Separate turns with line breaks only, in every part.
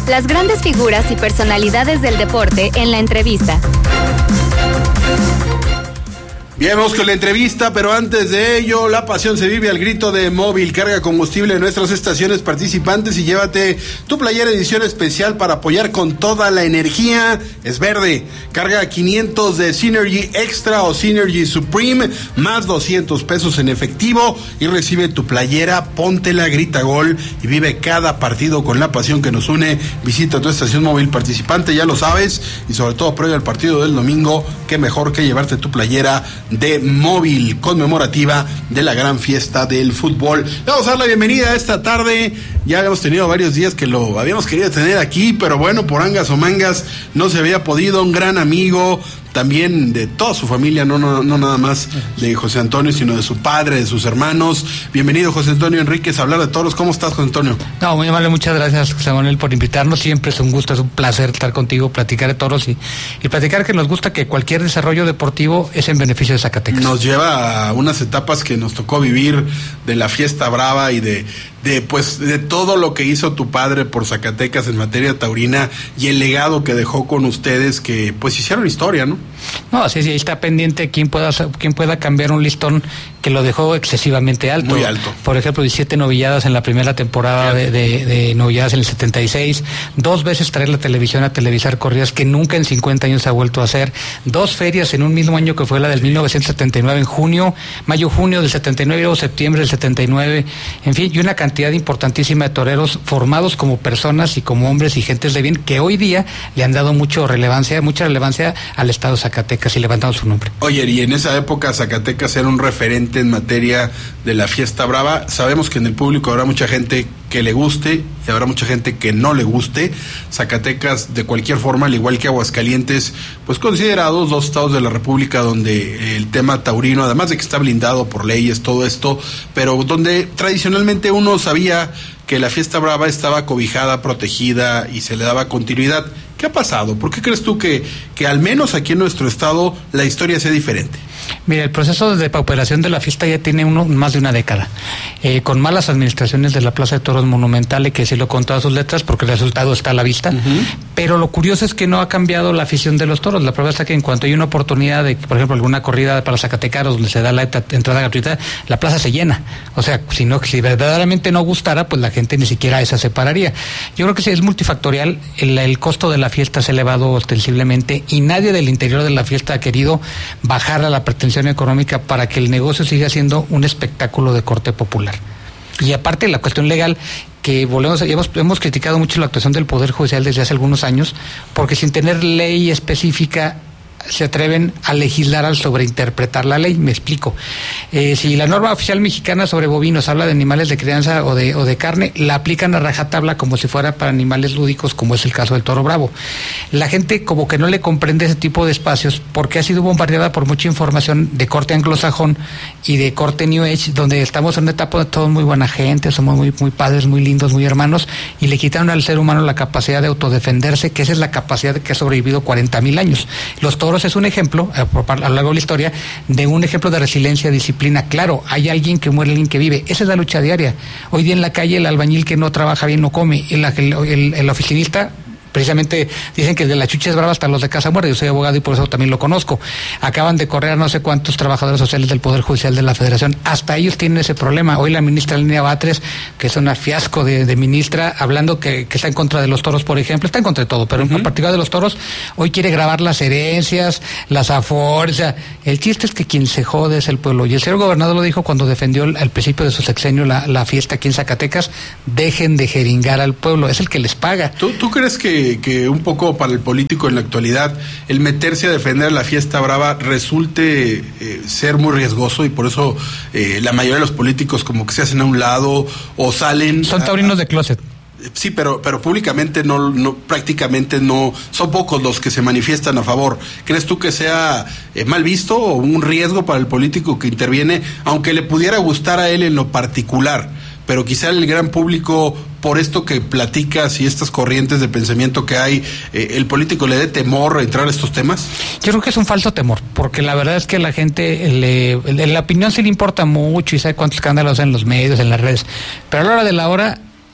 Las grandes figuras y personalidades del deporte en la entrevista.
Bien, vamos con la entrevista, pero antes de ello, la pasión se vive al grito de Móvil. Carga combustible en nuestras estaciones participantes y llévate tu playera edición especial para apoyar con toda la energía. Es verde. Carga 500 de Synergy Extra o Synergy Supreme, más 200 pesos en efectivo y recibe tu playera, póntela, grita gol y vive cada partido con la pasión que nos une. Visita tu estación Móvil participante, ya lo sabes, y sobre todo previo al partido del domingo, qué mejor que llevarte tu playera de Móvil conmemorativa de la gran fiesta del fútbol. Vamos a dar la bienvenida esta tarde. Ya habíamos tenido varios días que lo habíamos querido tener aquí, pero bueno, por angas o mangas no se había podido. Un gran amigo también de toda su familia, no nada más de José Antonio, sino de su padre, de sus hermanos. Bienvenido, José Antonio Enríquez, a hablar de toros. ¿Cómo estás, José Antonio?
No, muy amable, muchas gracias, José Manuel, por invitarnos. Siempre es un gusto, es un placer estar contigo, platicar de toros y platicar que nos gusta que cualquier desarrollo deportivo es en beneficio de Zacatecas. Nos
lleva a unas etapas que nos tocó vivir de la fiesta brava y de todo lo que hizo tu padre por Zacatecas en materia taurina y el legado que dejó con ustedes, que pues hicieron historia, ¿no?
No, sí, está pendiente quién pueda cambiar un listón que lo dejó excesivamente alto.
Muy alto.
Por ejemplo, 17 novilladas en la primera temporada de novilladas en el 76, 2 veces traer la televisión a televisar corridas que nunca en 50 años se ha vuelto a hacer, 2 ferias en un mismo año que fue la del 1979 en mayo-junio del 79 o septiembre del 79, en fin, y una cantidad importantísima de toreros formados como personas y como hombres y gentes de bien que hoy día le han dado mucha relevancia al estado de Zacatecas y levantando su nombre.
Oye, y en esa época Zacatecas era un referente en materia de la fiesta brava. Sabemos que en el público habrá mucha gente que le guste y habrá mucha gente que no le guste. Zacatecas, de cualquier forma, al igual que Aguascalientes, pues considerados 2 estados de la República donde el tema taurino, además de que está blindado por leyes, todo esto, pero donde tradicionalmente uno sabía que la fiesta brava estaba cobijada, protegida y se le daba continuidad. ¿Qué ha pasado? ¿Por qué crees tú que al menos aquí en nuestro estado la historia sea diferente?
Mira, el proceso de depauperación de la fiesta ya tiene más de una década, con malas administraciones de la Plaza de Toros Monumental, y que decirlo con todas sus letras porque el resultado está a la vista, pero lo curioso es que no ha cambiado la afición de los toros. La prueba está que en cuanto hay una oportunidad de, por ejemplo, alguna corrida para zacatecanos donde se da la entrada gratuita, la plaza se llena. O sea, si verdaderamente no gustara, pues la gente ni siquiera esa se pararía. Yo creo que sí es multifactorial, el costo de la fiesta se ha elevado ostensiblemente y nadie del interior de la fiesta ha querido bajar a la pretensión económica para que el negocio siga siendo un espectáculo de corte popular. Y aparte la cuestión legal, que hemos criticado mucho la actuación del Poder Judicial desde hace algunos años, porque sin tener ley específica se atreven a legislar al sobreinterpretar la ley. Me explico. Si la norma oficial mexicana sobre bovinos habla de animales de crianza o de carne, la aplican a rajatabla como si fuera para animales lúdicos, como es el caso del toro bravo. La gente como que no le comprende ese tipo de espacios porque ha sido bombardeada por mucha información de corte anglosajón y de corte New Age, donde estamos en una etapa de todos muy buena gente, somos muy, muy padres, muy lindos, muy hermanos, y le quitaron al ser humano la capacidad de autodefenderse, que esa es la capacidad que ha sobrevivido 40,000 años. Los toros es un ejemplo, a lo largo de la historia, de un ejemplo de resiliencia, disciplina. Claro, hay alguien que muere, alguien que vive. Esa es la lucha diaria. Hoy día en la calle el albañil que no trabaja bien no come. El oficinista, precisamente dicen que de la chucha es brava hasta los de casa muere. Yo soy abogado y por eso también lo conozco. Acaban de correr a no sé cuántos trabajadores sociales del Poder Judicial de la Federación. Hasta ellos tienen ese problema. Hoy la ministra Lenia Batres, que es una fiasco de ministra, hablando que está en contra de los toros, por ejemplo, está en contra de todo, pero en particular de los toros, hoy quiere grabar las herencias, las afores. O sea, el chiste es que quien se jode es el pueblo. Y el señor gobernador lo dijo cuando defendió al principio de su sexenio la fiesta aquí en Zacatecas: dejen de jeringar al pueblo, es el que les paga.
¿Tú crees que un poco para el político en la actualidad el meterse a defender la fiesta brava resulte ser muy riesgoso y por eso la mayoría de los políticos como que se hacen a un lado o salen?
Son taurinos de closet.
Sí, pero públicamente no prácticamente no son pocos los que se manifiestan a favor. ¿Crees tú que sea mal visto o un riesgo para el político que interviene, aunque le pudiera gustar a él en lo particular, pero quizá el gran público, por esto que platicas y estas corrientes de pensamiento que hay, el político le dé temor a entrar a estos temas?
Yo creo que es un falso temor, porque la verdad es que la gente, la opinión sí le importa mucho y sabe cuántos escándalos en los medios, en las redes, pero a la hora de la hora,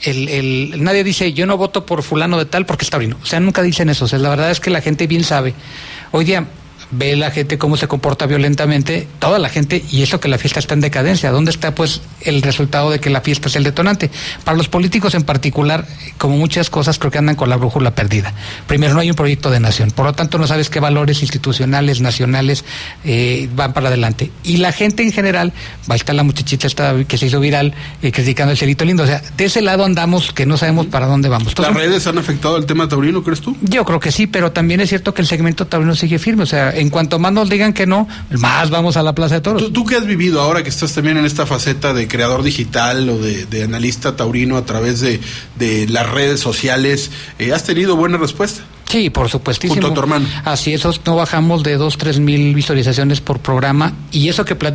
nadie dice yo no voto por fulano de tal porque es taurino, o sea, nunca dicen eso. O sea, la verdad es que la gente bien sabe. Hoy día ve la gente cómo se comporta violentamente, toda la gente, y eso que la fiesta está en decadencia. ¿Dónde está pues el resultado de que la fiesta es el detonante? Para los políticos en particular, como muchas cosas, creo que andan con la brújula perdida. Primero, no hay un proyecto de nación, por lo tanto no sabes qué valores institucionales, nacionales van para adelante. Y la gente en general, ahí está la muchachita esta que se hizo viral criticando el Cielito Lindo, o sea, de ese lado andamos que no sabemos para dónde vamos. Entonces,
¿las redes han afectado al tema taurino, crees tú?
Yo creo que sí, pero también es cierto que el segmento taurino sigue firme, o sea, en cuanto más nos digan que no, más vamos a la Plaza de Toros.
¿Tú qué has vivido ahora que estás también en esta faceta de creador digital o de analista taurino a través de las redes sociales? ¿Has tenido buena respuesta?
Sí, por supuestísimo.
Junto a tu hermano.
Así es, no bajamos de 2-3 mil visualizaciones por programa, y eso que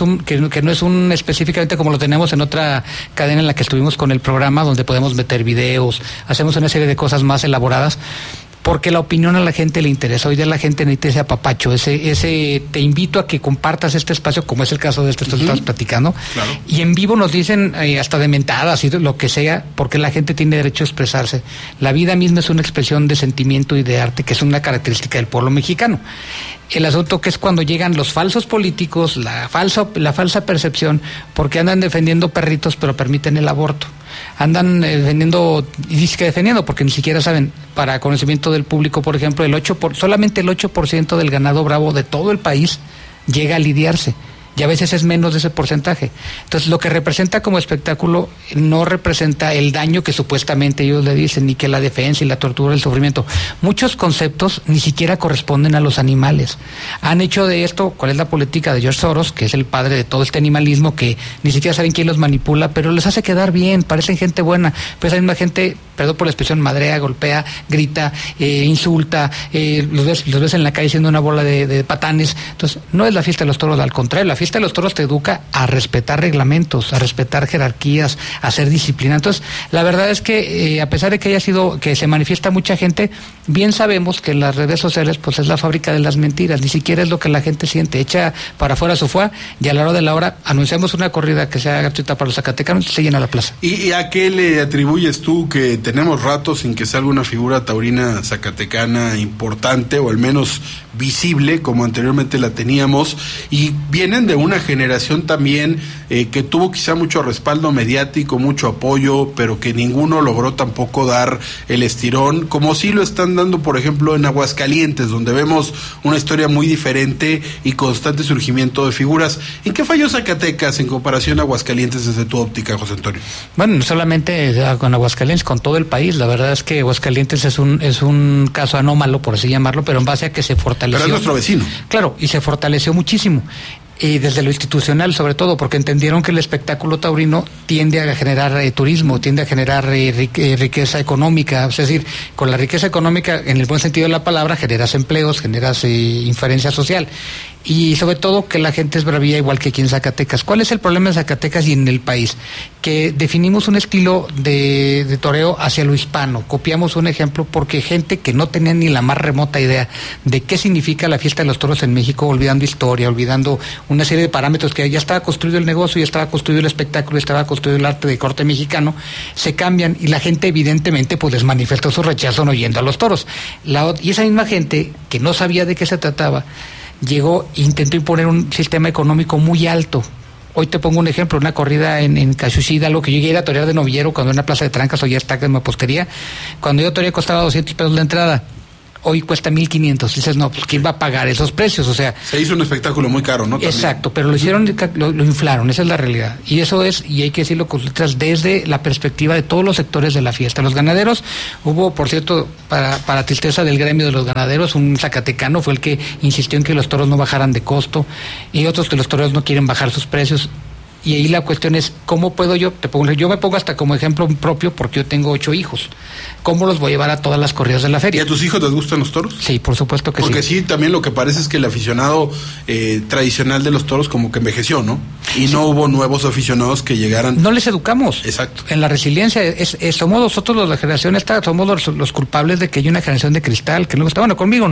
no es un específicamente como lo tenemos en otra cadena en la que estuvimos con el programa, donde podemos meter videos, hacemos una serie de cosas más elaboradas, porque la opinión a la gente le interesa. Hoy día la gente necesita ese apapacho, ese te invito a que compartas este espacio, como es el caso de este que estamos platicando, claro. Y en vivo nos dicen hasta de mentadas y lo que sea, porque la gente tiene derecho a expresarse. La vida misma es una expresión de sentimiento y de arte, que es una característica del pueblo mexicano. El asunto que es cuando llegan los falsos políticos, la falsa percepción, porque andan defendiendo perritos pero permiten el aborto. Andan defendiendo, y dice que defendiendo, porque ni siquiera saben. Para conocimiento del público, por ejemplo, solamente el 8% del ganado bravo de todo el país llega a lidiarse. Y a veces es menos de ese porcentaje. Entonces, lo que representa como espectáculo no representa el daño que supuestamente ellos le dicen, ni que la defensa y la tortura, el sufrimiento. Muchos conceptos ni siquiera corresponden a los animales. Han hecho de esto, ¿cuál es la política de George Soros, que es el padre de todo este animalismo, que ni siquiera saben quién los manipula, pero les hace quedar bien, parecen gente buena? Pues hay una gente, perdón por la expresión, madrea, golpea, grita, insulta, los ves en la calle siendo una bola de patanes. Entonces, no es la fiesta de los toros, al contrario, la fiesta de los toros te educa a respetar reglamentos, a respetar jerarquías, a ser disciplina. Entonces, la verdad es que a pesar de que que se manifiesta mucha gente, bien sabemos que las redes sociales pues es la fábrica de las mentiras, ni siquiera es lo que la gente siente, echa para afuera su fuá, y a la hora de la hora anunciamos una corrida que sea gratuita para los zacatecanos y se llena la plaza.
¿Y a qué le atribuyes tú que tenemos rato sin que salga una figura taurina zacatecana importante, o al menos visible, como anteriormente la teníamos, y vienen de una generación también que tuvo quizá mucho respaldo mediático, mucho apoyo, pero que ninguno logró tampoco dar el estirón, como sí lo están dando, por ejemplo, en Aguascalientes, donde vemos una historia muy diferente y constante surgimiento de figuras? ¿En qué falló Zacatecas en comparación a Aguascalientes desde tu óptica, José Antonio?
Bueno, no solamente con Aguascalientes, con todo el país. La verdad es que Aguascalientes es un caso anómalo, por así llamarlo, pero en base a que se fortaleció.
Pero es nuestro vecino.
Claro, y se fortaleció muchísimo. Y desde lo institucional, sobre todo, porque entendieron que el espectáculo taurino tiende a generar turismo, tiende a generar riqueza económica. Es decir, con la riqueza económica, en el buen sentido de la palabra, generas empleos, generas inferencia social. Y sobre todo que la gente es bravía igual que aquí en Zacatecas. ¿Cuál es el problema en Zacatecas y en el país? Que definimos un estilo de toreo hacia lo hispano. Copiamos un ejemplo porque gente que no tenía ni la más remota idea de qué significa la fiesta de los toros en México, olvidando historia, olvidando una serie de parámetros, que ya estaba construido el negocio, ya estaba construido el espectáculo, ya estaba construido el arte de corte mexicano, se cambian y la gente evidentemente pues les manifestó su rechazo no yendo a los toros. Y esa misma gente que no sabía de qué se trataba, llegó e intentó imponer un sistema económico muy alto. Hoy te pongo un ejemplo, una corrida en Cachuchida, algo que yo llegué a ir a torear de novillero cuando en una plaza de trancas, o ya está en mampostería. Cuando yo toreé costaba 200 pesos la entrada. Hoy cuesta 1,500. Dices, no, pues ¿quién va a pagar esos precios? O sea,
se hizo un espectáculo muy caro, ¿no? También.
Exacto, pero lo inflaron, esa es la realidad. Y eso es, y hay que decirlo con letras, desde la perspectiva de todos los sectores de la fiesta. Los ganaderos, hubo, por cierto, para tristeza del gremio de los ganaderos, un zacatecano fue el que insistió en que los toros no bajaran de costo, y otros que los toreros no quieren bajar sus precios. Y ahí la cuestión es, ¿cómo puedo yo me pongo hasta como ejemplo propio, porque yo tengo 8 hijos. ¿Cómo los voy a llevar a todas las corridas de la feria?
¿Y a tus hijos les gustan los toros?
Sí, por supuesto que sí.
Porque sí, también lo que parece es que el aficionado tradicional de los toros como que envejeció, ¿no? Y sí, no hubo nuevos aficionados que llegaran.
No les educamos.
Exacto.
En la resiliencia, somos nosotros, la generación esta, somos los culpables de que hay una generación de cristal, que no gusta. Bueno, conmigo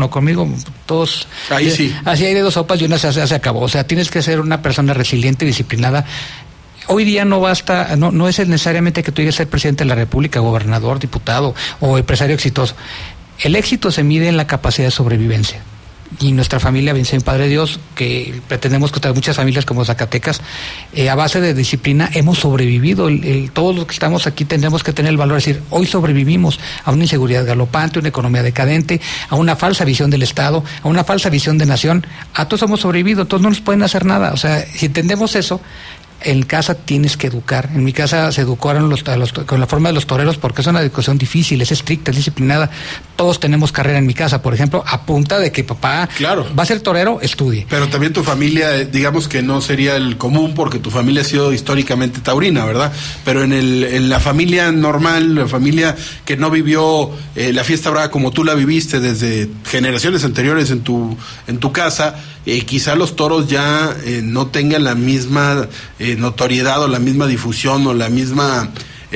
todos.
Ahí sí.
Así hay de dos sopas y una se acabó. O sea, tienes que ser una persona resiliente, disciplinada. Hoy día no basta, no es necesariamente que tú llegues a ser presidente de la República, gobernador, diputado o empresario exitoso. El éxito se mide en la capacidad de sobrevivencia. Y nuestra familia, bendito Padre Dios, que pretendemos que muchas familias como Zacatecas, a base de disciplina, hemos sobrevivido. Todos los que estamos aquí tendremos que tener el valor de decir, hoy sobrevivimos a una inseguridad galopante, una economía decadente, a una falsa visión del Estado, a una falsa visión de nación. A todos hemos sobrevivido, todos no nos pueden hacer nada. O sea, si entendemos eso, en casa tienes que educar. En mi casa se educaron con la forma de los toreros porque es una educación difícil, es estricta, es disciplinada. Todos tenemos carrera en mi casa, por ejemplo, a punta de que papá va a ser torero, estudie.
Pero también tu familia, digamos que no sería el común porque tu familia ha sido históricamente taurina, ¿verdad? Pero en la familia normal, la familia que no vivió la fiesta brava como tú la viviste desde generaciones anteriores en tu casa, quizá los toros ya no tengan la misma notoriedad o la misma difusión o la misma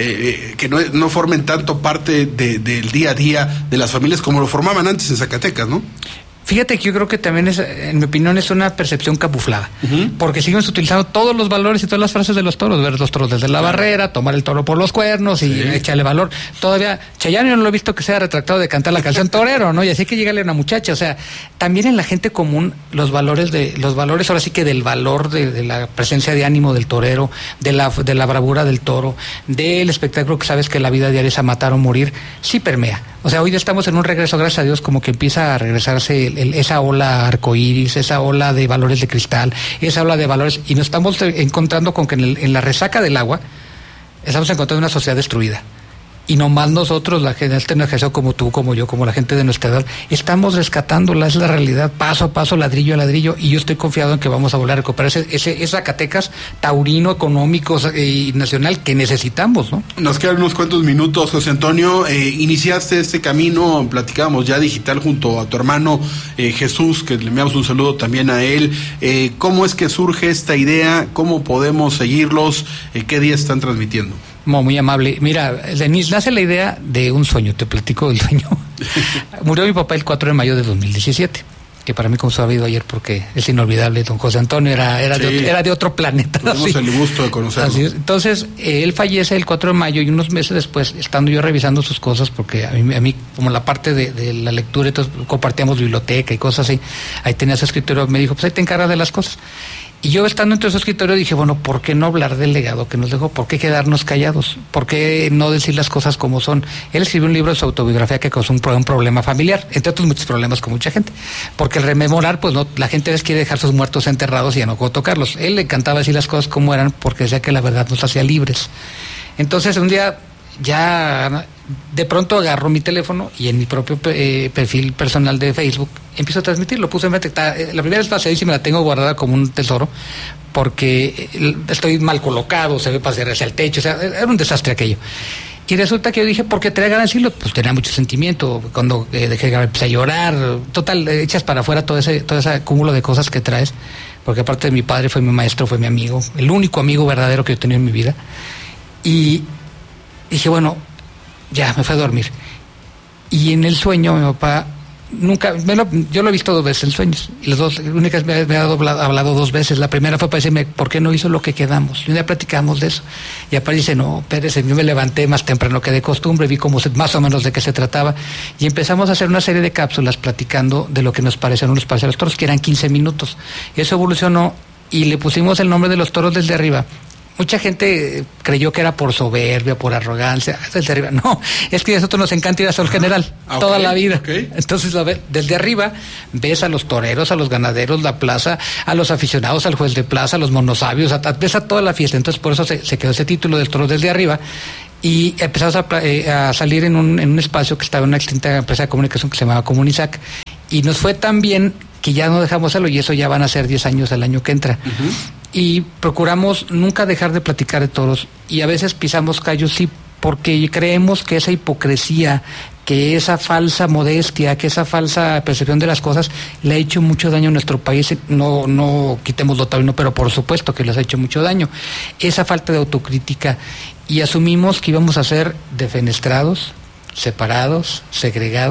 que no formen tanto parte del día a día de las familias como lo formaban antes en Zacatecas, ¿no?
Fíjate que yo creo que también en mi opinión, es una percepción camuflada, porque seguimos utilizando todos los valores y todas las frases de los toros, ver los toros desde la barrera, tomar el toro por los cuernos y echarle valor. Todavía, Chayanne yo no lo he visto que sea retractado de cantar la canción torero, ¿no? Y así que llegarle a una muchacha, o sea, también en la gente común, los valores ahora sí que del valor de la presencia de ánimo del torero, de la bravura del toro, del espectáculo que sabes que la vida diaria es a matar o morir, sí permea. O sea, hoy estamos en un regreso, gracias a Dios, como que empieza a regresarse esa ola arcoíris, esa ola de valores de cristal, esa ola de valores, y nos estamos encontrando con que en la resaca del agua estamos encontrando una sociedad destruida. Y nomás nosotros, la generación como tú, como yo, como la gente de nuestra edad, estamos rescatándola, es la realidad, paso a paso, ladrillo a ladrillo, y yo estoy confiado en que vamos a volver a recuperar ese Zacatecas taurino, económico y nacional que necesitamos, ¿no?
Nos quedan unos cuantos minutos, José Antonio. Iniciaste este camino, platicábamos ya digital junto a tu hermano Jesús, que le enviamos un saludo también a él. ¿Cómo es que surge esta idea? ¿Cómo podemos seguirlos? ¿Qué día están transmitiendo?
Muy amable. Mira, Denise, nace la idea de un sueño, te platico del sueño. Murió mi papá el 4 de mayo de 2017, que para mí como se ha habido ayer porque es inolvidable. Don José Antonio era de otro planeta.
Tenemos el gusto de conocerlo.
Así es. Entonces, él fallece el 4 de mayo y unos meses después, estando yo revisando sus cosas, porque a mí como la parte de la lectura, entonces compartíamos biblioteca y cosas así, ahí tenía su escritorio, me dijo, pues ahí te encargas de las cosas. Y yo estando entre su escritorio dije, bueno, ¿por qué no hablar del legado que nos dejó? ¿Por qué quedarnos callados? ¿Por qué no decir las cosas como son? Él escribió un libro de su autobiografía que causó un problema familiar, entre otros muchos problemas con mucha gente. Porque el rememorar, pues no, la gente a veces quiere dejar sus muertos enterrados y ya no puedo tocarlos. Él le encantaba decir las cosas como eran porque decía que la verdad nos hacía libres. Entonces un día ya de pronto agarro mi teléfono y en mi propio perfil personal de Facebook empiezo a transmitirlo. La primera vez pasadísima, la tengo guardada como un tesoro porque estoy mal colocado, se ve pasar hacia el techo, o sea, era un desastre aquello. Y resulta que yo dije, ¿por qué tenía ganas de decirlo? Pues tenía mucho sentimiento. Cuando dejé de grabar, empecé a llorar. Total, echas para afuera todo ese cúmulo de cosas que traes. Porque aparte de mi padre, fue mi maestro, fue mi amigo. El único amigo verdadero que yo tenía en mi vida. Y dije, bueno, ya, me fui a dormir. Y en el sueño, mi papá, yo lo he visto 2 veces en sueños. Y las dos únicas me ha hablado 2 veces. La primera fue para decirme, ¿por qué no hizo lo que quedamos? Y un día platicamos de eso. Y aparte dice, no, Pérez, yo me levanté más temprano que de costumbre, vi más o menos de qué se trataba. Y empezamos a hacer una serie de cápsulas platicando de lo que nos parece o no nos parece a los toros, que eran 15 minutos. Y eso evolucionó y le pusimos el nombre de los toros desde arriba. Mucha gente creyó que era por soberbia, por arrogancia, desde arriba. No, es que a nosotros nos encanta ir a Sol General, toda la vida. Okay. Entonces, desde arriba ves a los toreros, a los ganaderos, la plaza, a los aficionados, al juez de plaza, a los monosabios, ves a toda la fiesta. Entonces, por eso se quedó ese título del toro desde arriba. Y empezamos a salir en un espacio que estaba en una extinta empresa de comunicación que se llamaba Comunisac. Y nos fue tan bien que ya no dejamos hacerlo, y eso ya van a ser 10 años el año que entra. Y procuramos nunca dejar de platicar de toros, y a veces pisamos callos, sí, porque creemos que esa hipocresía, que esa falsa modestia, que esa falsa percepción de las cosas le ha hecho mucho daño a nuestro país. No quitemos lo taurino, pero por supuesto que les ha hecho mucho daño. Esa falta de autocrítica, y asumimos que íbamos a ser defenestrados, separados, segregados,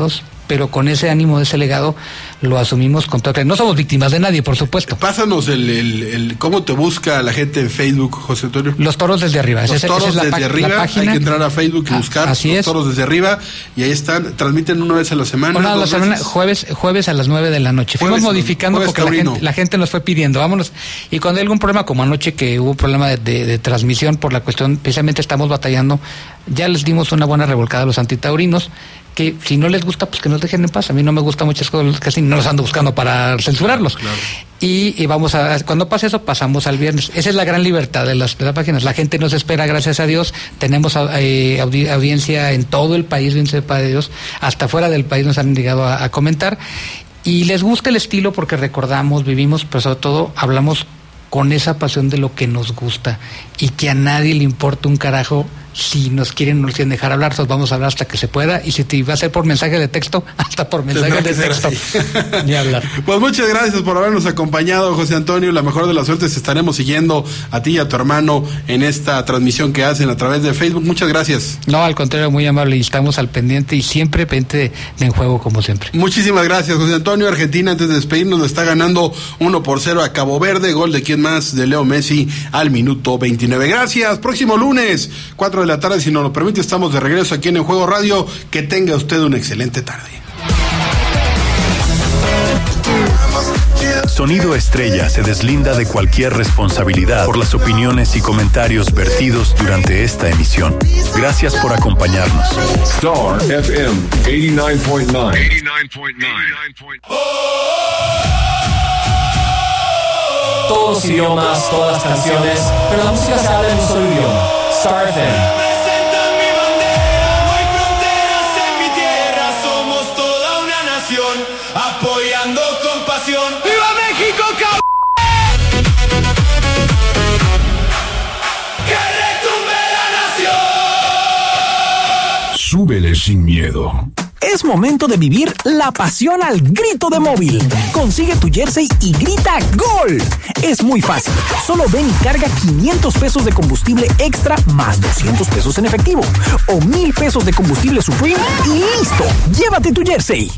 pero con ese ánimo, de ese legado, lo asumimos con todo. No somos víctimas de nadie, por supuesto.
Pásanos el cómo te busca la gente en Facebook, José Antonio.
Los Toros desde arriba.
Los Toros desde arriba, la página. Hay que entrar a Facebook y buscar Los Toros desde arriba, y ahí están, transmiten una vez a la semana.
Una vez a la semana, jueves a las 9 de la noche. Fuimos modificando porque la gente nos fue pidiendo, vámonos. Y cuando hay algún problema, como anoche que hubo un problema de transmisión por la cuestión, precisamente estamos batallando, ya les dimos una buena revolcada a los antitaurinos, que si no les gusta, pues que nos dejen en paz. A mí no me gustan muchas cosas, casi no los ando buscando para censurarlos. Claro. Y vamos cuando pase eso, pasamos al viernes. Esa es la gran libertad de las páginas. La gente nos espera, gracias a Dios. Tenemos audiencia en todo el país, bien sepa de Dios. Hasta fuera del país nos han llegado a comentar. Y les gusta el estilo porque recordamos, vivimos, pero sobre todo hablamos con esa pasión de lo que nos gusta, y que a nadie le importa un carajo si nos quieren o nos quieren dejar hablar. Entonces vamos a hablar hasta que se pueda, y si te va a ser por mensaje de texto, hasta por mensaje de texto. Ni hablar.
Pues muchas gracias por habernos acompañado, José Antonio. La mejor de las suertes, estaremos siguiendo a ti y a tu hermano en esta transmisión que hacen a través de Facebook. Muchas gracias.
No, al contrario, muy amable, y estamos al pendiente y siempre pendiente de En Juego, como siempre.
Muchísimas gracias, José Antonio. Argentina, antes de despedirnos, lo está ganando 1-0 a Cabo Verde. Gol de quién más, de Leo Messi al minuto 29. Gracias. Próximo lunes, 4 de la tarde, si nos lo permite, estamos de regreso aquí en Juego Radio. Que tenga usted una excelente tarde.
Sonido Estrella se deslinda de cualquier responsabilidad por las opiniones y comentarios vertidos durante esta emisión. Gracias por acompañarnos.
Star FM 89.9.
Todos los idiomas, todas las canciones, pero la música se habla en un solo idioma. Star FM.
Apoyando con pasión. ¡Viva México, cabrón! ¡Que retumbe la nación!
Súbele sin miedo.
Es momento de vivir la pasión al grito de Móvil. Consigue tu jersey y grita ¡Gol! Es muy fácil. Solo ven y carga 500 pesos de combustible extra más 200 pesos en efectivo. O 1,000 pesos de combustible Supreme y listo. Llévate tu jersey.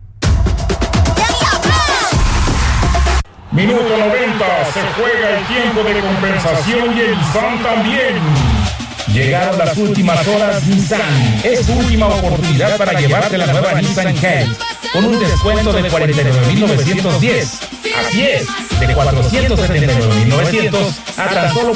Minuto 90, se juega el tiempo de compensación y el Nissan también. Llegaron las últimas horas Nissan. Es tu última oportunidad para llevarte la nueva Nissan Qashqai con un descuento de 49,910. Así es, de 479,900 a tan solo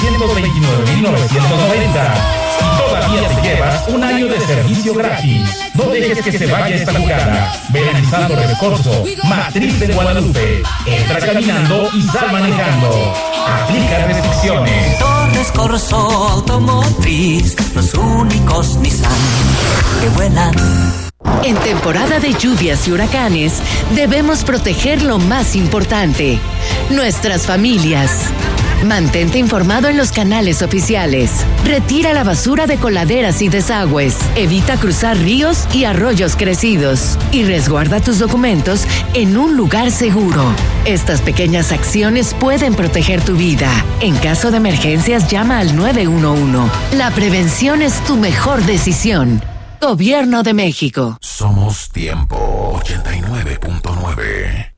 429,990. Y todavía te llevas un año de servicio gratis. No dejes que se vaya esta jugada. Ven a Nissan Torres Corso, Matriz de Guadalupe. Entra caminando y sal manejando. Aplica restricciones.
Torres Corso Automotriz, los únicos Nissan que vuelan.
En temporada de lluvias y huracanes, debemos proteger lo más importante, nuestras familias. Mantente informado en los canales oficiales. Retira la basura de coladeras y desagües. Evita cruzar ríos y arroyos crecidos. Y resguarda tus documentos en un lugar seguro. Estas pequeñas acciones pueden proteger tu vida. En caso de emergencias, llama al 911. La prevención es tu mejor decisión. Gobierno de México.
Somos Tiempo 89.9.